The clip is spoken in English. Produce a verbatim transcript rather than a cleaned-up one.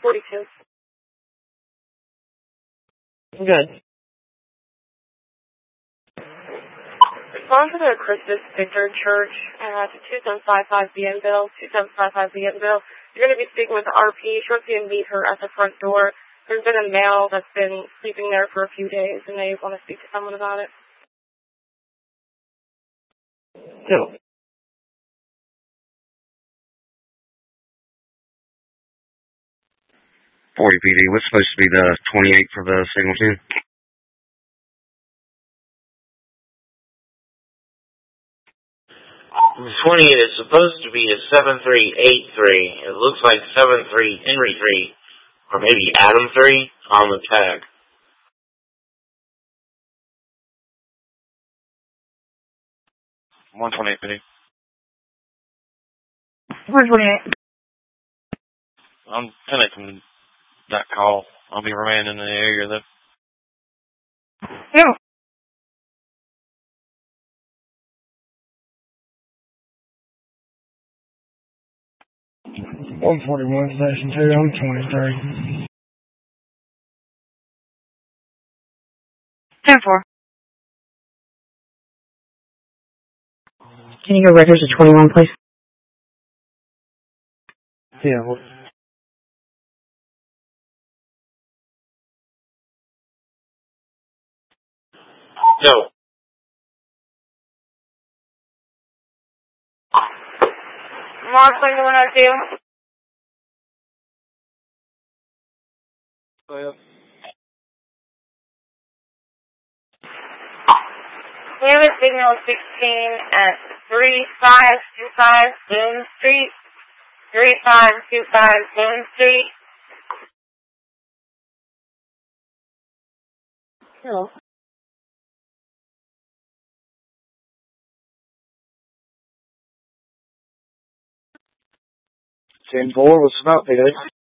forty-two. Good. Respond to the Christus Victor Church at two seven five five Bienville, two seven five five Bienville. You're going to be speaking with R P. She wants you to meet her at the front door. There's been a male that's been sleeping there for a few days, and they want to speak to someone about it. No. forty P D, what's supposed to be the twenty-eight for the signal two? The twenty-eight is supposed to be a seven three eight three. It looks like seven three Henry three, or maybe Adam three on the tag. one twenty-eight P D. one twenty-eight. I'm connecting that call. I'll be remaining in the area though. No. one forty-one Station two, I'm twenty-three. ten four. Can you go records to twenty-one, please? Yeah. Well, No. Mark, one oh two. oh, yeah. We have a signal sixteen at three five two five Boone Street. three five two five Boone Street. Hello. ten four, what's about, P D?